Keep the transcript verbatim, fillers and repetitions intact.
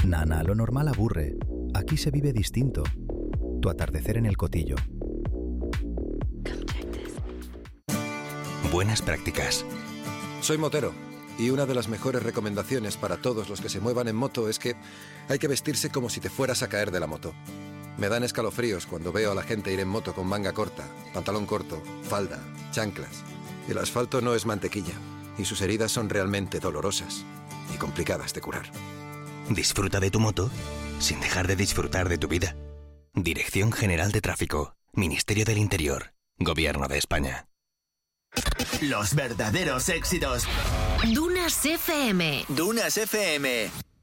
Nana, lo normal aburre. Aquí se vive distinto. Tu atardecer en el Cotillo. Buenas prácticas. Soy motero y una de las mejores recomendaciones para todos los que se muevan en moto es que hay que vestirse como si te fueras a caer de la moto. Me dan escalofríos cuando veo a la gente ir en moto con manga corta, pantalón corto, falda, chanclas. El asfalto no es mantequilla y sus heridas son realmente dolorosas y complicadas de curar. Disfruta de tu moto sin dejar de disfrutar de tu vida. Dirección General de Tráfico, Ministerio del Interior, Gobierno de España. Los verdaderos éxitos. Dunas F M. Dunas F M.